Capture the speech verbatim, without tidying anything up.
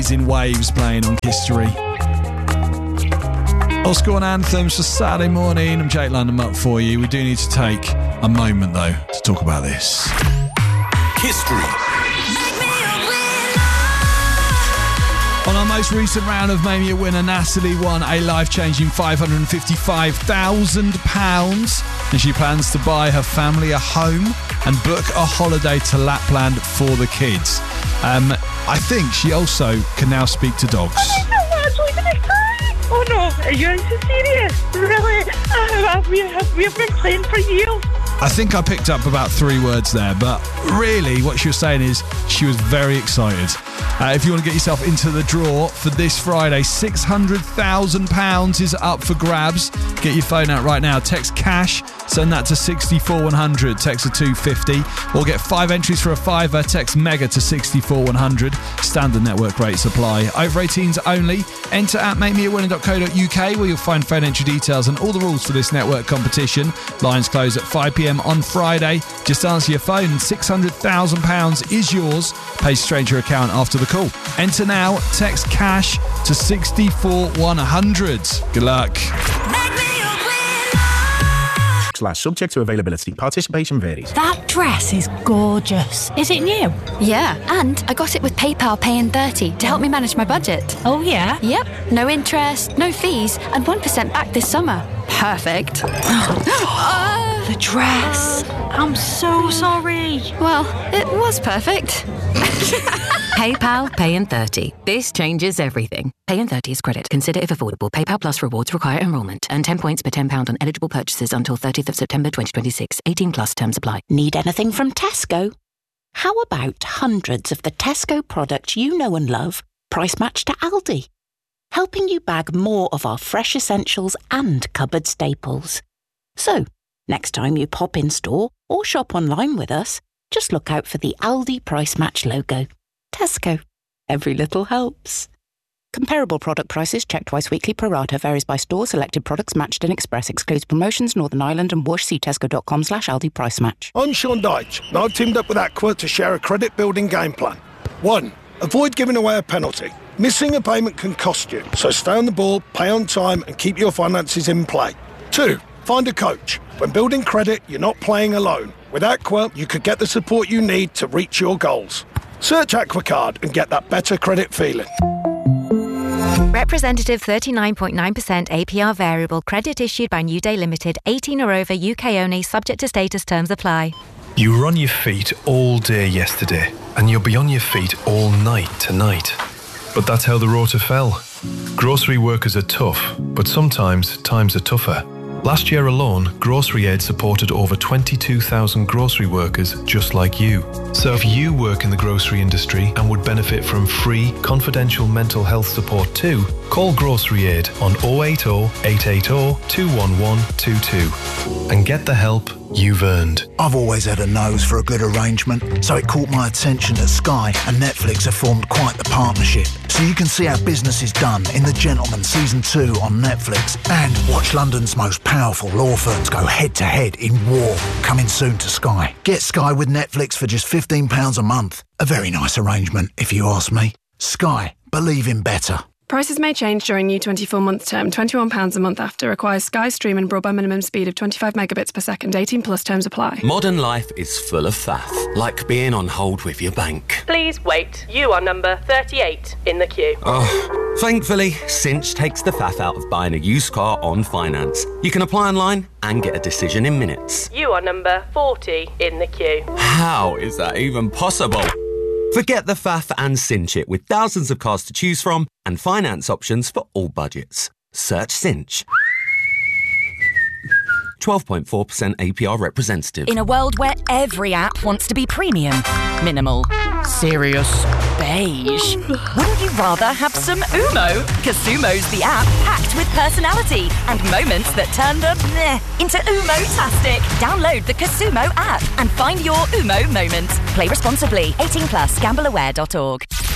In Waves playing on History. Oscar on Anthems for Saturday morning. I'm Jake London up for you. We do need to take a moment though to talk about this. History. On our most recent round of Make Me a Winner, Natalie won a life-changing five hundred fifty-five thousand pounds, and she plans to buy her family a home and book a holiday to Lapland for the kids. Um, I think she also can now speak to dogs. Oh no, are you serious? Really? Uh, we have, we've been playing for years. I think I picked up about three words there, but really what she was saying is she was very excited. Uh, if you want to get yourself into the draw for this Friday, six hundred thousand pounds is up for grabs. Get your phone out right now. Text cash, send that to sixty-four one hundred, text to two fifty, or get five entries for a fiver, text mega to sixty-four one hundred. Standard network rates apply. Over eighteens only. Enter at make me a winner dot co dot uk where you'll find phone entry details and all the rules for this network competition. Lines close at five p.m. on Friday. Just answer your phone and six hundred thousand pounds is yours. Pay straight to your account after the call. Enter now. Text cash to sixty-four one hundred. Good luck. Slash subject to availability. Participation varies. That dress is gorgeous. Is it new? Yeah, and I got it with PayPal Pay in thirty to help me manage my budget. Oh, yeah? Yep. No interest, no fees, and one percent back this summer. Perfect. Oh, the dress. I'm so sorry. Well, it was perfect. PayPal Pay in thirty. This changes everything. Pay in thirty is credit. Consider if affordable. PayPal Plus rewards require enrolment. Earn ten points per ten pounds on eligible purchases until thirtieth of September twenty twenty-six. eighteen plus terms apply. Need anything from Tesco? How about hundreds of the Tesco products you know and love, price matched to Aldi? Helping you bag more of our fresh essentials and cupboard staples. So, next time you pop in store or shop online with us, just look out for the Aldi Price Match logo. Tesco. Every little helps. Comparable product prices checked twice weekly pro rata. Varies by store. Selected products matched in Express. Excludes promotions Northern Ireland and Whoosh. See tesco.com slash Aldi Price Match. I'm Sean Dyche, and I've teamed up with Aqua to share a credit-building game plan. One, avoid giving away a penalty. Missing a payment can cost you, so stay on the ball, pay on time, and keep your finances in play. Two, find a coach. When building credit, you're not playing alone. With Aqua, you could get the support you need to reach your goals. Search AquaCard and get that better credit feeling. Representative thirty-nine point nine percent A P R variable credit issued by New Day Limited, eighteen or over, U K only, subject to status, terms apply. You were on your feet all day yesterday, and you'll be on your feet all night tonight. But that's how the rota fell. Grocery workers are tough, but sometimes times are tougher. Last year alone, Grocery Aid supported over twenty-two thousand grocery workers just like you. So if you work in the grocery industry and would benefit from free, confidential mental health support too, call Grocery Aid on oh eight oh, eight eight oh, two one one two two and get the help you've earned. I've always had a nose for a good arrangement, so it caught my attention that Sky and Netflix have formed quite the partnership. So you can see how business is done in The Gentleman Season two on Netflix and watch London's most powerful law firms go head-to-head in war, coming soon to Sky. Get Sky with Netflix for just fifteen pounds a month. A very nice arrangement, if you ask me. Sky. Believe in better. Prices may change during new twenty-four month term. twenty-one pounds a month after. Requires Sky Stream and broadband minimum speed of twenty-five megabits per second. eighteen plus terms apply. Modern life is full of faff, like being on hold with your bank. Please wait. You are number thirty-eight in the queue. Oh, thankfully, Cinch takes the faff out of buying a used car on finance. You can apply online and get a decision in minutes. You are number forty in the queue. How is that even possible? Forget the faff and cinch it with thousands of cars to choose from and finance options for all budgets. Search Cinch. twelve point four percent A P R representative. In a world where every app wants to be premium, minimal, serious, beige, wouldn't you rather have some Umo? Casumo's the app packed with personality and moments that turn the meh into Umo-tastic. Download the Casumo app and find your Umo moment. Play responsibly. eighteen plus, gamble aware dot org.